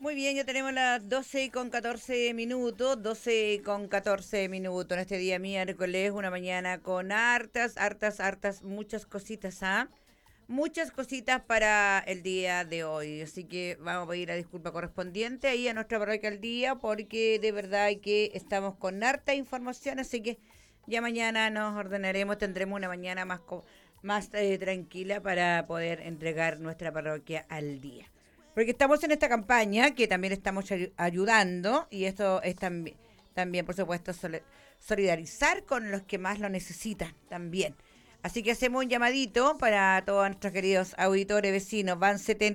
Muy bien, ya tenemos las 12:14 minutos, 12:14 minutos en este día miércoles, una mañana con hartas, muchas cositas, ¿ah? Muchas cositas para el día de hoy, así que vamos a pedir la disculpa correspondiente ahí a nuestra parroquia al día, porque de verdad que estamos con harta información, así que ya mañana nos ordenaremos, tendremos una mañana más tranquila para poder entregar nuestra parroquia al día. Porque estamos en esta campaña que también estamos ayudando y esto es también, por supuesto, solidarizar con los que más lo necesitan también. Así que hacemos un llamadito para todos nuestros queridos auditores vecinos. Van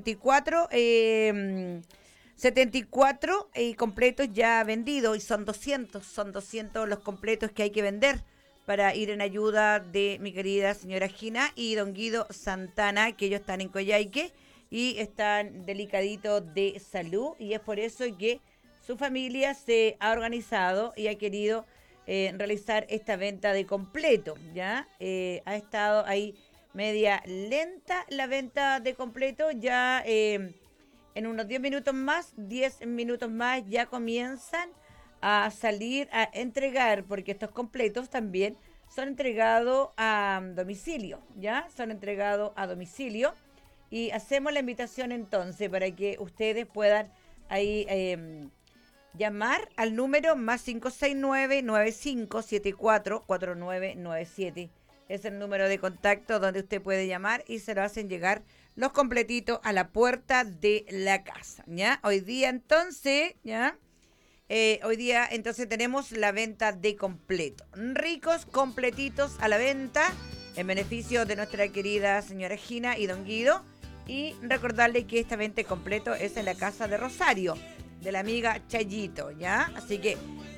74 completos ya vendidos y son 200 los completos que hay que vender para ir en ayuda de mi querida señora Gina y don Guido Santana, que ellos están en Coyhaique y están delicaditos de salud, y es por eso que su familia se ha organizado y ha querido realizar esta venta de completo, ¿ya? Ha estado ahí media lenta la venta de completo, ya en unos 10 minutos más ya comienzan a salir a entregar, porque estos completos también son entregados a domicilio, ¿ya? Son entregados a domicilio. Y hacemos la invitación entonces para que ustedes puedan ahí llamar al número más 569-9574-4997. Es el número de contacto donde usted puede llamar y se lo hacen llegar los completitos a la puerta de la casa, ¿ya? Hoy día entonces tenemos la venta de completo. Ricos completitos a la venta en beneficio de nuestra querida señora Gina y don Guido. Y recordarle que esta venta completo es en la casa de Rosario, de la amiga Chayito, ¿ya? Así que